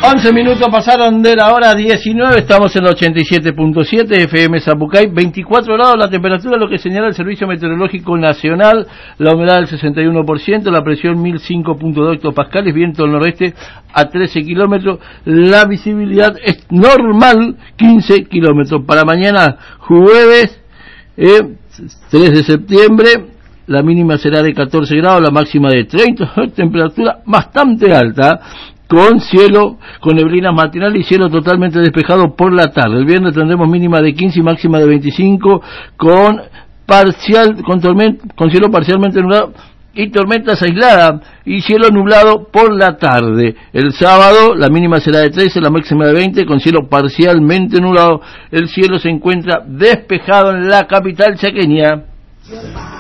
11 minutos pasaron de la hora 19, estamos en el 87.7 FM Zapucay, 24 grados la temperatura, lo que señala el Servicio Meteorológico Nacional, la humedad del 61%, la presión 1005.2 hectopascales, viento del noroeste a 13 kilómetros, la visibilidad es normal, 15 kilómetros. Para mañana, jueves, 3 de septiembre, la mínima será de 14 grados, la máxima de 30, temperatura bastante alta, con cielo, con neblinas matinales y cielo totalmente despejado por la tarde. El viernes tendremos mínima de 15 y máxima de 25, con cielo parcialmente nublado y tormentas aisladas y cielo nublado por la tarde. El sábado la mínima será de 13, la máxima de 20, con cielo parcialmente nublado. El cielo se encuentra despejado en la capital chaqueña.